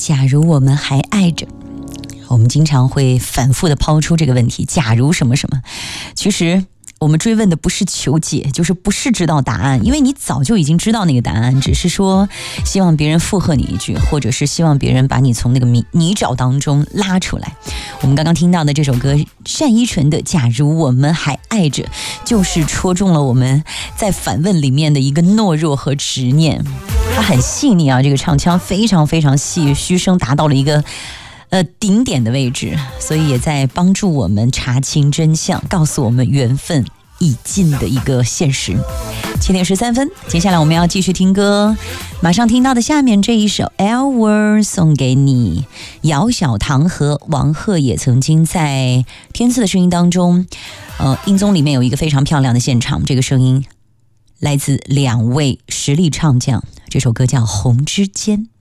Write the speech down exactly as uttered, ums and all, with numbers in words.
假如我们还爱着，我们经常会反复的抛出这个问题，假如什么什么。其实我们追问的不是求解，就是不是知道答案，因为你早就已经知道那个答案，只是说希望别人附和你一句，或者是希望别人把你从那个泥泥沼当中拉出来。我们刚刚听到的这首歌，单依纯的《假如我们还爱着》，就是戳中了我们在反问里面的一个懦弱和执念。它很细腻啊，这个唱腔非常非常细，虚声达到了一个呃，顶点的位置，所以也在帮助我们查清真相，告诉我们缘分已尽的一个现实。七点十三分，接下来我们要继续听歌，马上听到的下面这一首 Elwer 送给你。姚小棠和王鹤也曾经在天赐的声音当中，呃，音综里面有一个非常漂亮的现场，这个声音来自两位实力唱将，这首歌叫《红之间》。